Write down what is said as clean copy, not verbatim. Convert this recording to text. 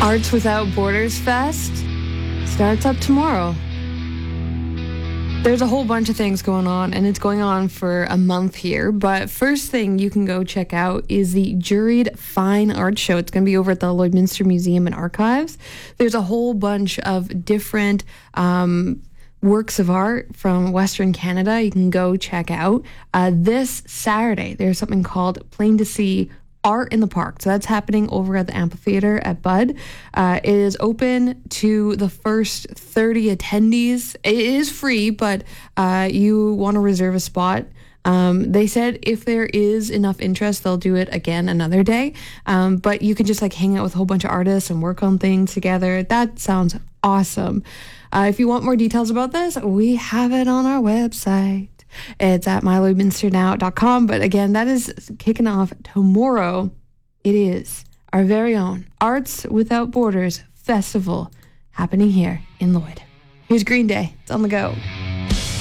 Arts Without Borders Fest starts up tomorrow. There's a whole bunch of things going on, and it's going on for a month here. But first thing you can go check out is the Juried Fine Art Show. It's going to be over at the Lloydminster Museum and Archives. There's a whole bunch of different works of art from Western Canada you can go check out. This Saturday, there's something called Plain to See Art in the Park. So that's happening over at the amphitheater at Bud. It is open to the first 30 attendees. It is free, but you want to reserve a spot. They said if there is enough interest, they'll do it again another day. But you can just like hang out with a whole bunch of artists and work on things together. That sounds awesome. If you want more details about this, we have it on our website. It's at mylloydminsternow.com. But again, that is kicking off tomorrow. It is our very own Arts Without Borders Festival happening here in Lloyd. Here's Green Day. It's on the go.